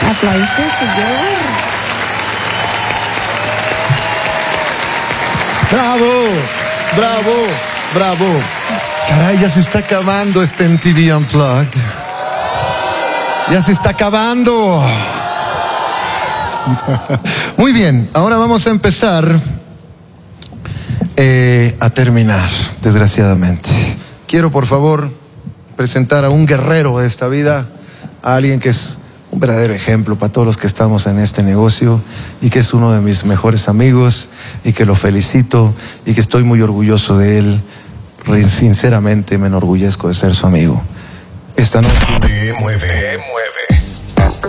Aplausos, señor. ¡Bravo! ¡Bravo! ¡Bravo! Caray, ya se está acabando este MTV Unplugged. Ya se está acabando. Muy bien, ahora vamos a empezar a terminar, desgraciadamente. Quiero, por favor, presentar a un guerrero de esta vida, a alguien que es un verdadero ejemplo para todos los que estamos en este negocio y que es uno de mis mejores amigos y que lo felicito y que estoy muy orgulloso de él. Sinceramente me enorgullezco de ser su amigo. Esta noche Te mueves.